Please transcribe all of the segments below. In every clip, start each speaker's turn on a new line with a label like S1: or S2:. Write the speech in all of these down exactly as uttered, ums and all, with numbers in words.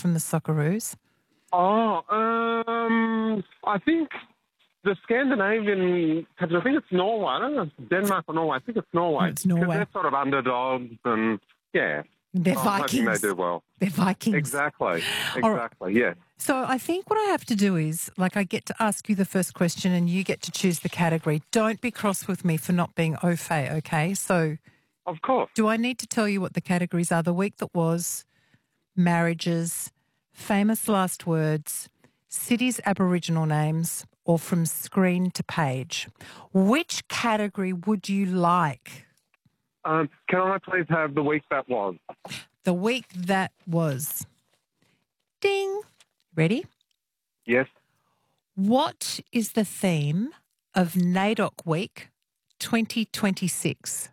S1: from the Socceroos?
S2: Oh, um, I think the Scandinavian countries, I think it's Norway. I don't know if it's Denmark or Norway. I think it's Norway.
S1: Oh, it's Norway.
S2: Because they're sort of underdogs and, yeah.
S1: They're
S2: I'm
S1: Vikings.
S2: hoping they do well.
S1: They're Vikings.
S2: Exactly.
S1: All right.
S2: Exactly, yeah.
S1: So I think what I have to do is, like, I get to ask you the first question and you get to choose the category. Don't be cross with me for not being au fait, okay? So
S2: Of course.
S1: do I need to tell you what the categories are? The week that was, marriages, famous last words, cities' Aboriginal names, or from screen to page. Which category would you like?
S2: Um, can I please have the week that was?
S1: The week that was. Ding. Ready?
S2: Yes.
S1: What is the theme of NAIDOC Week twenty twenty-six?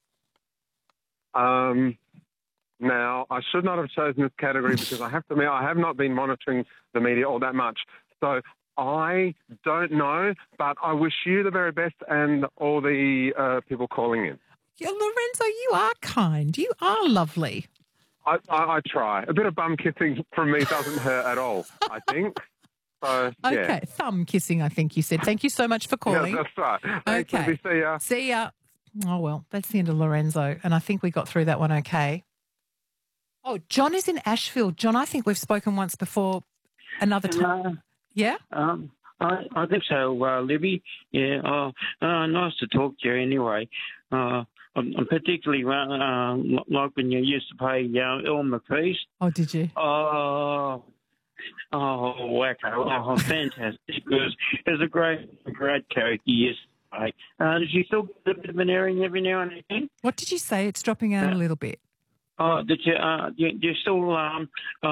S2: Um, now, I should not have chosen this category because I have to admit I have not been monitoring the media all that much. So I don't know, but I wish you the very best and all the uh, people calling in.
S1: Yeah, Lorenzo, you are kind. You are lovely.
S2: I, I, I try. A bit of bum kissing from me doesn't hurt at all, I think. So, yeah.
S1: Okay, thumb kissing, I think you said. Thank you so much for calling.
S2: Yeah, that's right. Thanks,
S1: Okay.
S2: Libby. See ya.
S1: See ya. Oh, well, that's the end of Lorenzo, and I think we got through that one okay. Oh, John is in Ashfield. John, I think we've spoken once before another time.
S3: Uh,
S1: Yeah?
S3: um, I, I think so, uh, Libby. Yeah, uh, uh, nice to talk to you anyway. Uh, I'm, I'm particularly uh, like when you used to play uh, El McFeast.
S1: Oh, did you?
S3: Oh, oh, wacko. Oh, fantastic. It was, it was a great, great character yesterday. Uh, did you still get a bit of an airing every now and again?
S1: What did you say? It's dropping out
S3: Uh,
S1: a little bit.
S3: Oh, did you, uh, you, you still um,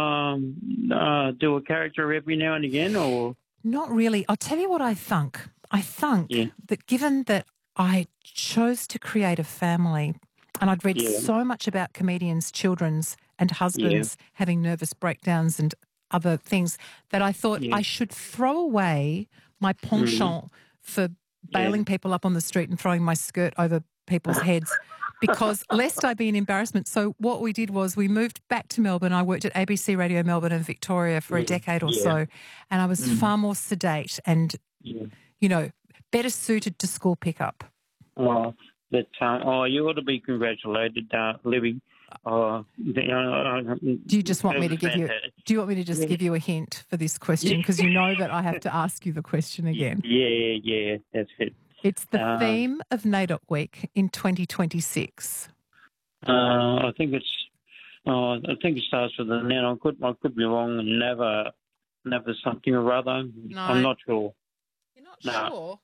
S3: um, uh, do a character every now and again, or?
S1: Not really. I'll tell you what I think. I think
S3: Yeah.
S1: that given that I chose to create a family and I'd read
S3: Yeah.
S1: so much about comedians' children's and husbands having nervous breakdowns and other things that I thought
S3: Yeah.
S1: I should throw away my penchant for bailing people up on the street and throwing my skirt over people's heads because lest I be an embarrassment. So what we did was we moved back to Melbourne. I worked at A B C Radio Melbourne and Victoria for a
S3: Yeah.
S1: decade or
S3: Yeah.
S1: so, and I was far more sedate and,
S3: Yeah.
S1: you know, better suited to school pickup.
S3: Oh, but, uh, oh, you ought to be congratulated, uh, Libby. Uh, the, uh,
S1: Do you just want me to give you? Do you want me to just give you a hint for this question because you know that I have to ask you the question again?
S3: Yeah, yeah, that's it.
S1: It's the
S3: Uh,
S1: theme of NAIDOC Week in twenty twenty-six.
S3: Uh, I think it's. Uh, I think it starts with an N. I could. I could be wrong. Never, never something or other.
S1: No.
S3: I'm not sure.
S1: You're not
S3: No.
S1: sure?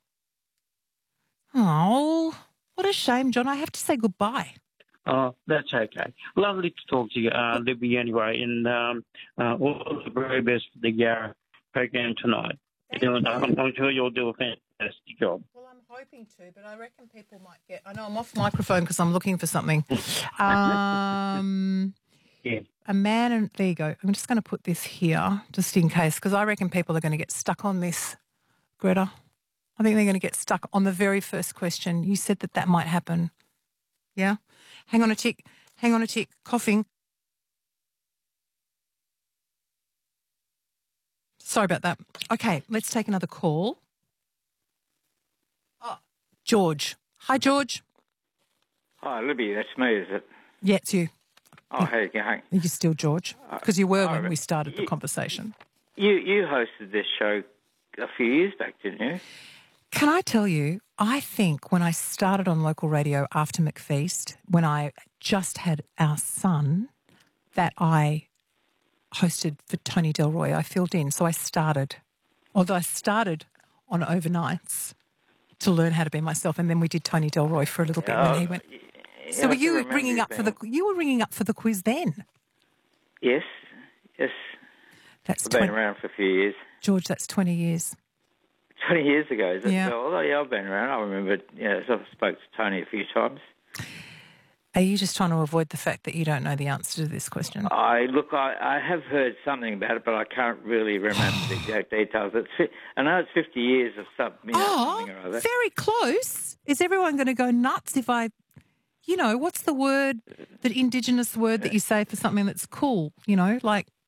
S1: Oh, what a shame, John. I have to say goodbye.
S3: Oh, that's okay. Lovely to talk to you, uh, Libby. Anyway, and um, uh, all the very best for the uh, program tonight.
S1: Thank
S3: You know,
S1: you.
S3: I'm, I'm sure you'll do a fantastic job.
S1: Well, I'm hoping to, but I reckon people might get. I know I'm off microphone because I'm looking for something. Um,
S3: Yeah.
S1: a man and there you go. I'm just going to put this here just in case because I reckon people are going to get stuck on this, Greta. I think they're going to get stuck on the very first question. You said that that might happen. Yeah? Hang on a tick. Hang on a tick. Coughing. Sorry about that. Okay, let's take another call. Oh, George. Hi, George.
S4: Hi, Libby, that's me, is it?
S1: Yeah, it's you.
S4: Oh, how you going?
S1: You're still George because you were when
S4: oh,
S1: we started the
S4: you-
S1: conversation.
S4: You you hosted this show a few years back, didn't you?
S1: Can I tell you, I think when I started on local radio after McFeast, when I just had our son, that I hosted for Tony Delroy. I filled in. So I started, although I started on overnights to learn how to be myself, and then we did Tony Delroy for a little bit when he went.
S4: Yeah,
S1: So
S4: I
S1: were
S4: can
S1: you
S4: remember
S1: ringing up for the?
S4: being-
S1: You were ringing up for the quiz then.
S4: Yes, yes.
S1: That's
S4: I've been
S1: twenty,
S4: around for a few years.
S1: George. That's twenty years.
S4: twenty years ago, is it?
S1: Yeah.
S4: Well, yeah, I've been around. I remember, yeah, so I spoke to Tony a few times.
S1: Are you just trying to avoid the fact that you don't know the answer to this question?
S4: I Look, I, I have heard something about it, but I can't really remember the exact details. It's, fi- I know it's fifty years of some, you know,
S1: Oh,
S4: something or other.
S1: very close. Is everyone going to go nuts if I, you know, what's the word, the Indigenous word that you say for something that's cool, you know, like